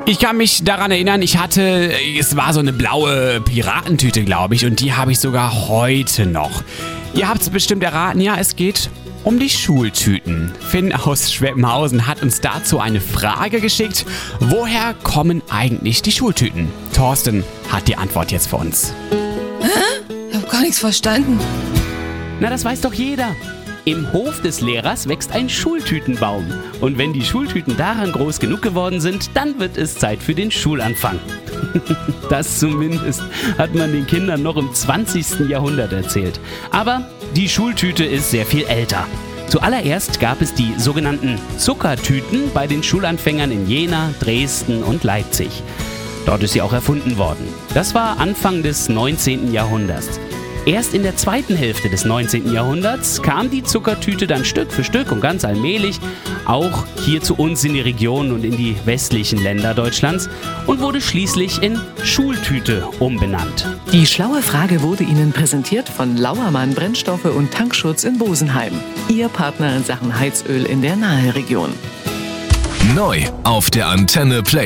Ich kann mich daran erinnern, es war so eine blaue Piratentüte, glaube ich, und die habe ich sogar heute noch. Ihr habt es bestimmt erraten, ja, es geht um die Schultüten. Finn aus Schweppenhausen hat uns dazu eine Frage geschickt. Woher kommen eigentlich die Schultüten? Thorsten hat die Antwort jetzt für uns. Ich habe gar nichts verstanden. Na, das weiß doch jeder. Im Hof des Lehrers wächst ein Schultütenbaum. Und wenn die Schultüten daran groß genug geworden sind, dann wird es Zeit für den Schulanfang. Das zumindest hat man den Kindern noch im 20. Jahrhundert erzählt. Aber die Schultüte ist sehr viel älter. Zuallererst gab es die sogenannten Zuckertüten bei den Schulanfängern in Jena, Dresden und Leipzig. Dort ist sie auch erfunden worden. Das war Anfang des 19. Jahrhunderts. Erst in der zweiten Hälfte des 19. Jahrhunderts kam die Zuckertüte dann Stück für Stück und ganz allmählich auch hier zu uns in die Region und in die westlichen Länder Deutschlands und wurde schließlich in Schultüte umbenannt. Die schlaue Frage wurde Ihnen präsentiert von Lauermann Brennstoffe und Tankschutz in Bosenheim. Ihr Partner in Sachen Heizöl in der Nahregion. Neu auf der Antenne Play.